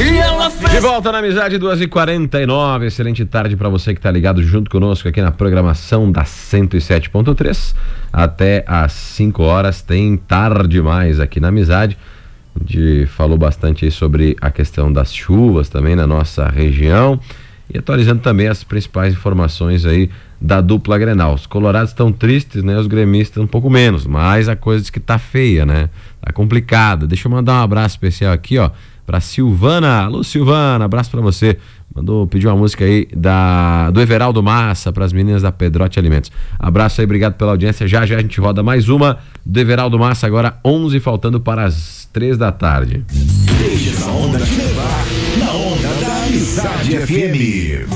De volta na Amizade, 2h49. Excelente tarde para você que tá ligado junto conosco aqui na programação da 107.3. Até às 5 horas tem Tarde Mais aqui na Amizade. A gente falou bastante aí sobre a questão das chuvas também na nossa região e atualizando também as principais informações aí da dupla Grenal. Os colorados estão tristes, né? Os gremistas um pouco menos, mas a coisa diz que tá feia, né? Tá complicada. Deixa eu mandar um abraço especial aqui, ó, pra Silvana. Alô, Silvana, abraço pra você. Pediu uma música aí do Everaldo Massa pras meninas da Pedrote Alimentos. Abraço aí, obrigado pela audiência. Já a gente roda mais uma do Everaldo Massa, agora 11 faltando para as 3 da tarde. Deixa essa onda te levar na onda da Amizade FM.